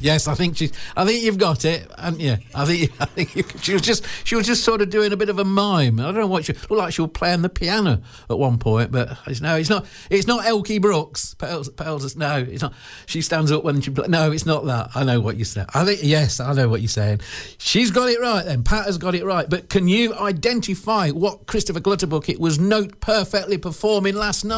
Yes, I think you've got it, haven't you? She was just sort of doing a bit of a mime. I don't know what she looked like. She was playing the piano at one point, but it's not Elkie Brooks. Pales, no, it's not. She stands up when she plays. No, it's not that. I know what you said. I know what you're saying. She's got it right then. Pat has got it right. But can you identify what Christopher Clutterbuck it was note perfectly performing last night?